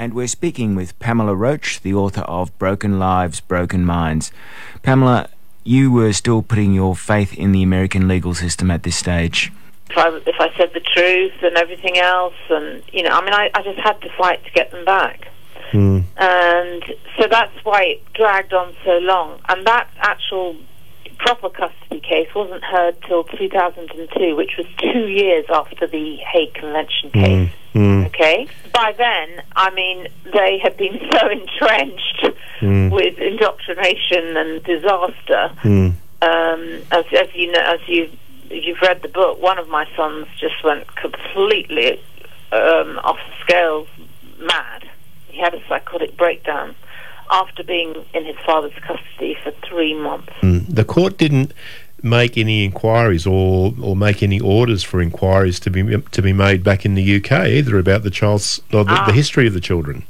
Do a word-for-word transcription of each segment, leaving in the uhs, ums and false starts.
and we're speaking with Pamela Roach, the author of Broken Lives, Broken Minds. Pamela, you were still putting your faith in the American legal system at this stage. If I, if I said the truth and everything else, and, you know, I mean, I, I just had to fight to get them back. Mm. And so that's why it dragged on so long. And that actual proper custody case wasn't heard till two thousand two, which was two years after the Hague Convention case. Mm. Okay? By then, I mean, they had been so entrenched mm. with indoctrination and disaster. Mm. Um, as, as you know, as you you've read the book, one of my sons just went completely um, off the scales, mad. He had a psychotic breakdown after being in his father's custody for three months. Mm. The court didn't make any inquiries or or make any orders for inquiries to be to be made back in the U K either about the child's or the, ah. the history of the children.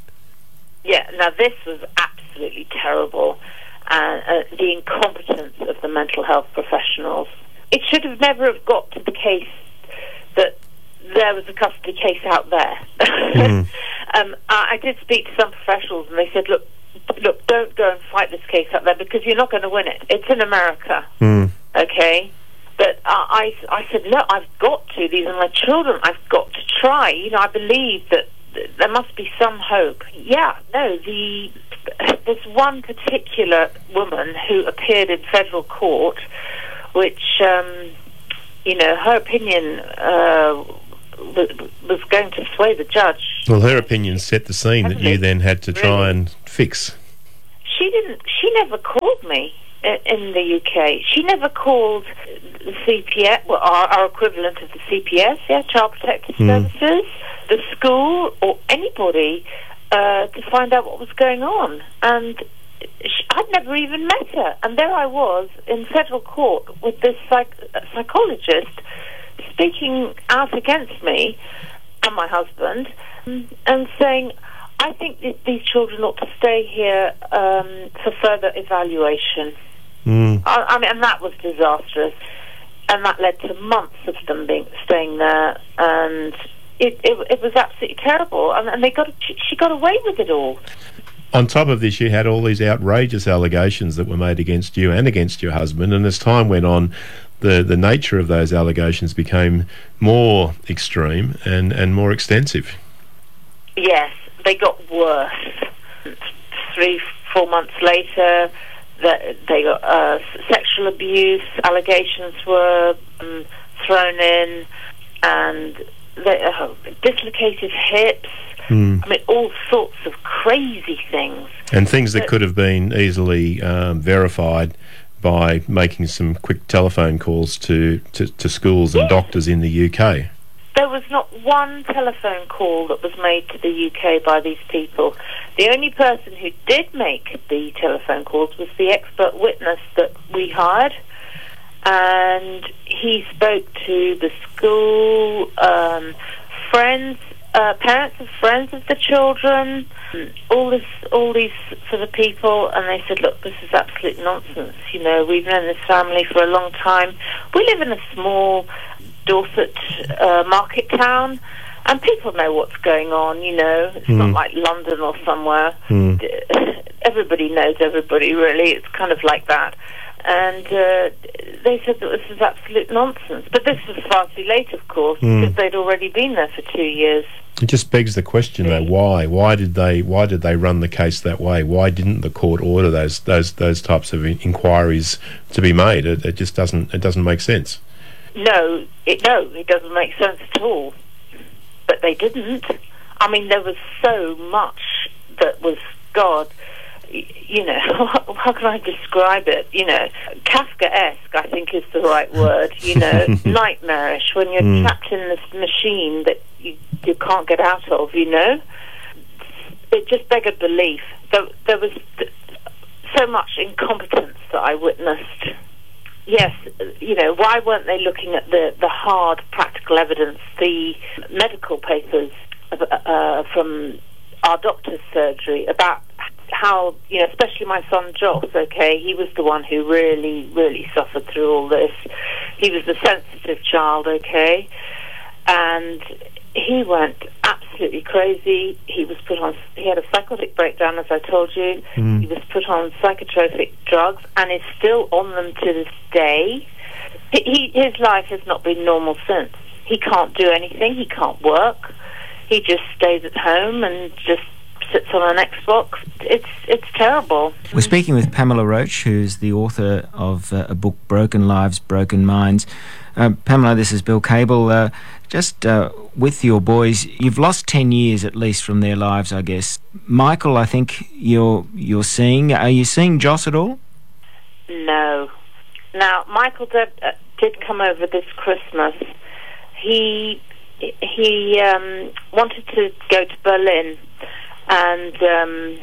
Yeah, now this was absolutely terrible, and uh, the incompetence of the mental health professionals. It should have never have got to the case that there was a custody case out there. Mm. um, I, I did speak to some professionals, and they said, "Look, look, don't go and fight this case out there because you're not going to win it. It's in America, mm. okay?" But uh, I, I said, "No, I've got to. These are my children. I've got to try. You know, I believe that th- there must be some hope." Yeah, no, the there's one particular woman who appeared in federal court, which, um, you know, her opinion uh, w- was going to sway the judge. Well, her opinion set the scene that you then had to try Really? and fix. She didn't. She never called me i- in the U K. She never called the C P S, well, our, our equivalent of the C P S, yeah, Child Protective Mm. Services, the school, or anybody uh, to find out what was going on. And she, I'd never even met her. And there I was in federal court with this psych- psychologist speaking out against me and my husband, and saying, "I think that these children ought to stay here um, for further evaluation." Mm. I, I mean, and that was disastrous, and that led to months of them being staying there, and it it, it was absolutely terrible. And, and they got she, she got away with it all. On top of this, you had all these outrageous allegations that were made against you and against your husband, and as time went on, the, the nature of those allegations became more extreme and, and more extensive. Yes, they got worse. Three, four months later, the, they got uh, sexual abuse allegations were um, thrown in, and they, uh, dislocated hips. Mm. I mean, all sorts of crazy things. And things that But- could have been easily um, verified by making some quick telephone calls to, to, to schools and Yes. doctors in the U K. There was not one telephone call that was made to the U K by these people. The only person who did make the telephone calls was the expert witness that we hired, and he spoke to the school, um, friends, uh, parents of friends of the children, all this, all these sort of people, and they said, "Look, this is absolute nonsense. You know, we've known this family for a long time. We live in a small Dorset uh, market town, and people know what's going on. You know, it's Mm. not like London or somewhere. Mm. Everybody knows everybody. Really, it's kind of like that." And uh, they said that this is absolute nonsense. But this was far too late, of course, Mm. because they'd already been there for two years. It just begs the question, though, why? Why did they? Why did they run the case that way? Why didn't the court order those those those types of in- inquiries to be made? It, it just doesn't. It doesn't make sense. No, it no, it doesn't make sense at all. But they didn't. I mean, there was so much that was, God, y- you know, how can I describe it? You know, Kafkaesque, I think is the right word. You know, nightmarish when you're Mm. trapped in this machine that you you can't get out of. You know, it just beggared belief. There, there was th- so much incompetence that I witnessed. Yes, you know, why weren't they looking at the, the hard practical evidence, the medical papers uh, from our doctor's surgery about how, you know, especially my son Joss, okay, he was the one who really, really suffered through all this. He was a sensitive child, okay, and he went absolutely absolutely crazy. He was put on, he had a psychotic breakdown, as I told you. Mm. He was put on psychotropic drugs and is still on them to this day. He, he, his life has not been normal since. He can't do anything. He can't work. He just stays at home and just sits on an Xbox. It's it's terrible. We're speaking with Pamela Roach, who's the author of uh, a book, Broken Lives, Broken Minds. Uh, Pamela, this is Bill Cable. Uh, just uh, with your boys, you've lost ten years at least from their lives, I guess. Michael, I think you're you're seeing. Are you seeing Joss at all? No. Now, Michael did, uh, did come over this Christmas. He he um, wanted to go to Berlin, and um,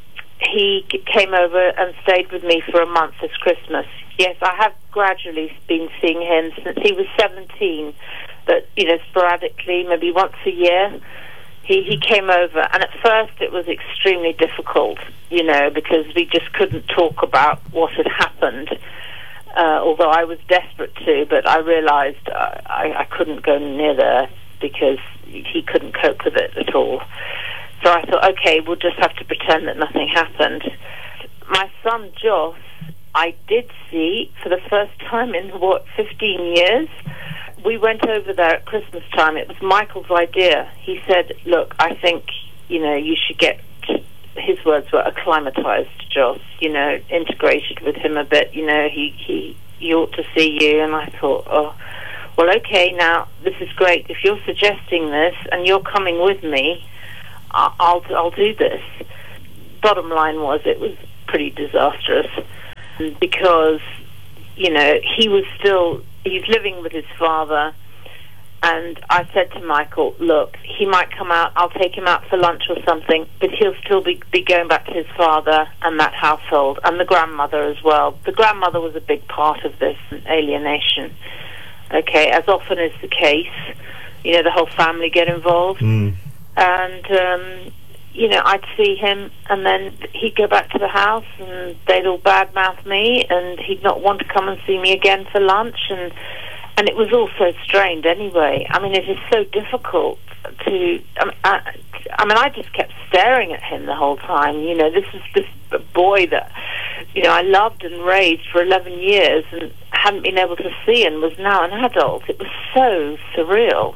he g- came over and stayed with me for a month this Christmas. Yes, I have gradually been seeing him since he was seventeen, but, you know, sporadically, maybe once a year. He, he came over, and at first it was extremely difficult, you know, because we just couldn't talk about what had happened, uh, although I was desperate to, but I realised uh, I, I couldn't go near there because he couldn't cope with it at all. So I thought, okay, we'll just have to pretend that nothing happened. My son Joss, I did see for the first time in, what, fifteen years. We went over there at Christmas time. It was Michael's idea. He said, look, I think, you know, you should get, his words were, acclimatized Joss, you know, integrated with him a bit, you know, he, he, he ought to see you. And I thought, oh, well, okay, now, this is great. If you're suggesting this and you're coming with me, I'll, I'll, I'll do this. Bottom line was, it was pretty disastrous because, you know, he was still, he's living with his father, and I said to Michael, look, he might come out, I'll take him out for lunch or something, but he'll still be, be going back to his father and that household, and the grandmother as well. The grandmother was a big part of this alienation. Okay, as often is the case, you know, the whole family get involved. Mm. And, um, you know, I'd see him, and then he'd go back to the house, and they'd all badmouth me, and he'd not want to come and see me again for lunch, and and it was all so strained anyway. I mean, it is so difficult to... I mean, I, I mean, I just kept staring at him the whole time. You know, this is this boy that, you know, I loved and raised for eleven years and hadn't been able to see and was now an adult. It was so surreal.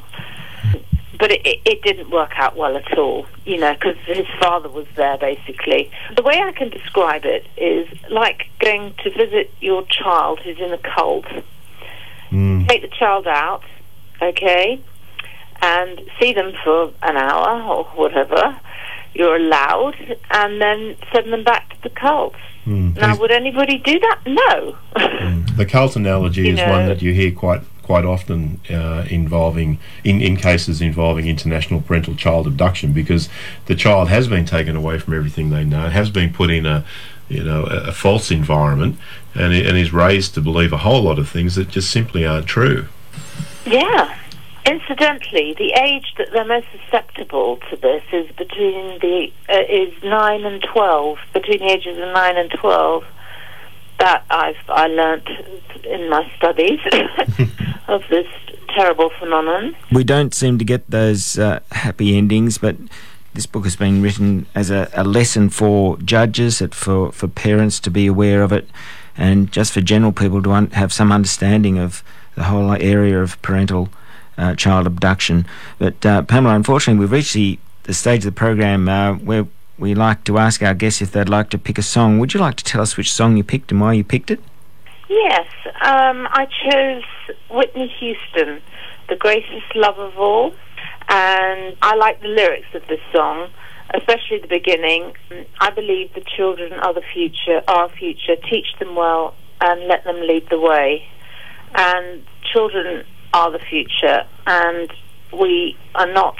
But it, it, it didn't work out well at all, you know, because his father was there, basically. The way I can describe it is like going to visit your child who's in a cult. Mm. Take the child out, okay, and see them for an hour or whatever you're allowed, and then send them back to the cult. Mm. Now, would anybody do that? No. Mm. The cult analogy you is know, one that you hear quite quite often uh, involving, in, in cases involving international parental child abduction, because the child has been taken away from everything they know, has been put in a, you know, a, a false environment, and, and is raised to believe a whole lot of things that just simply aren't true. Yeah. Incidentally, the age that they're most susceptible to this is between the uh, is nine and twelve. Between the ages of nine and twelve, that I've I learnt in my studies of this terrible phenomenon. We don't seem to get those uh, happy endings, but this book has been written as a, a lesson for judges, for for parents to be aware of it, and just for general people to un- have some understanding of the whole area of parental Uh, child abduction. But uh, Pamela, unfortunately, we've reached the, the stage of the program uh, where we like to ask our guests if they'd like to pick a song. Would you like to tell us which song you picked and why you picked it? Yes, um, I chose Whitney Houston, The Greatest Love of All, and I like the lyrics of this song, especially the beginning. I believe the children are the future, our future. Teach them well and let them lead the way. And children are the future, and we are not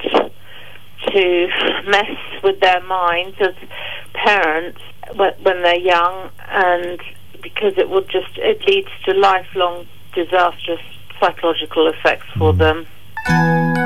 to mess with their minds as parents when they're young, and because it will just it leads to lifelong disastrous psychological effects for mm. them.